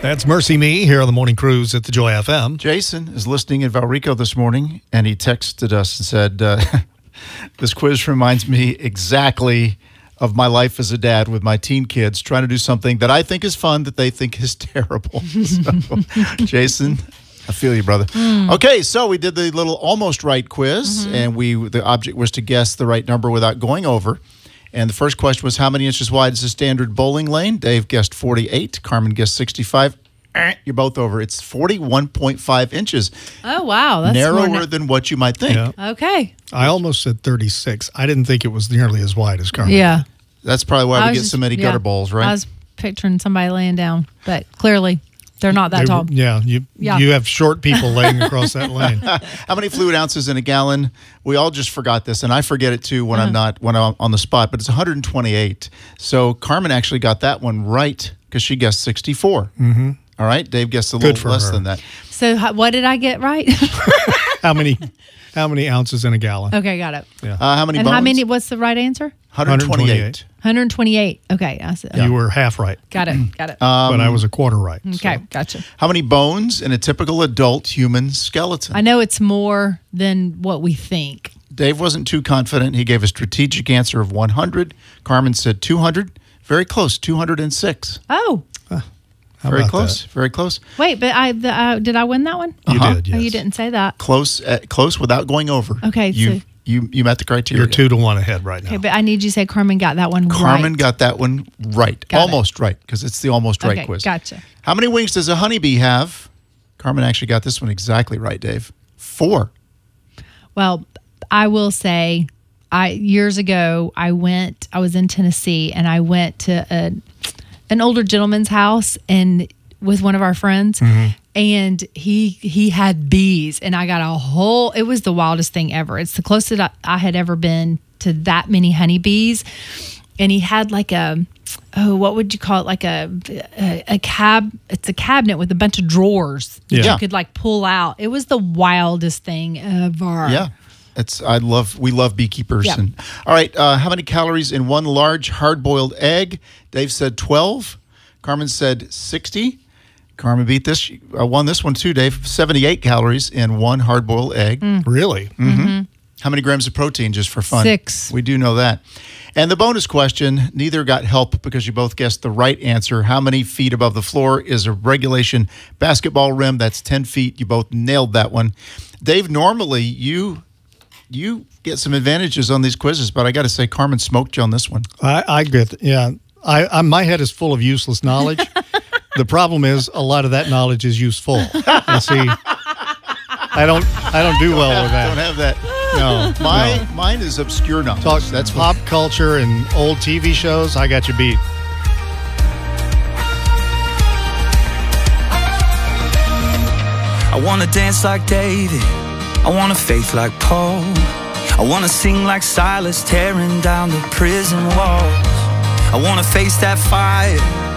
That's Mercy Me here on the Morning Cruise at the Joy FM. Jason is listening in Valrico this morning, and he texted us and said, this quiz reminds me exactly of my life as a dad with my teen kids, trying to do something that I think is fun that they think is terrible. So, Jason, I feel you, brother. Okay, so we did the little almost right quiz, and the object was to guess the right number without going over. And the first question was, how many inches wide is a standard bowling lane? Dave guessed 48. Carmen guessed 65. You're both over. It's 41.5 inches. Oh, wow. That's narrower than what you might think. Yeah. Okay. I almost said 36. I didn't think it was nearly as wide as Carmen. Yeah. That's probably why we get so many gutter balls, right? I was picturing somebody laying down, but clearly they're not that tall. Yeah, you have short people laying across that lane. How many fluid ounces in a gallon? We all just forgot this, and I forget it too when I'm on the spot, but it's 128. So Carmen actually got that one right because she guessed 64. Mm-hmm. All right, Dave guessed a little less than that. So what did I get right? How many ounces in a gallon? Okay, got it. Yeah. How many And bones? how many? What's the right answer? 128. 128. Okay, I see. You were half right, Got it. Got it. but I was a quarter right. Okay, So. gotcha. How many bones in a typical adult human skeleton? I know it's more than what we think. Dave wasn't too confident. He gave a strategic answer of 100. Carmen said 200. Very close, 206. Oh, How Very about close. Very close. wait, but did I win that one? that? You did, yes. Oh, you didn't say that. Close without going over. Okay, You met the criteria. You're 2-1 ahead right now. Okay, but I need you to say Carmen got that one right. Carmen got that one right. Almost right, because it's the almost right Okay, quiz. gotcha. How many wings does a honeybee have? Carmen actually got this one exactly right, Dave. 4. Well, I will say, years ago, I was in Tennessee, and I went to an older gentleman's house and with one of our friends, and he had bees, and I got it was the wildest thing ever. It's the closest I had ever been to that many honeybees, and he had like what would you call it? Like it's a cabinet with a bunch of drawers that Yeah. you could like pull out. It was the wildest thing ever. Yeah. We love beekeepers. Yeah. And all right, how many calories in one large hard-boiled egg? Dave said 12. Carmen said 60. Carmen beat this. Won this one too, Dave. 78 calories in one hard-boiled egg. Really? Mm-hmm. How many grams of protein, just for fun? 6. We do know that. And the bonus question, neither got help because you both guessed the right answer. How many feet above the floor is a regulation basketball rim? That's 10 feet. You both nailed that one. Dave, normally you get some advantages on these quizzes, but I got to say, Carmen smoked you on this one. I get, yeah. My head is full of useless knowledge. The problem is a lot of that knowledge is useful. And see, I don't do well with that. Don't have that. No, Mine is obscure knowledge. Talk That's pop culture and old TV shows. I got you beat. I wanna dance like David, I wanna faith like Paul, I wanna sing like Silas, tearing down the prison walls. I wanna face that fire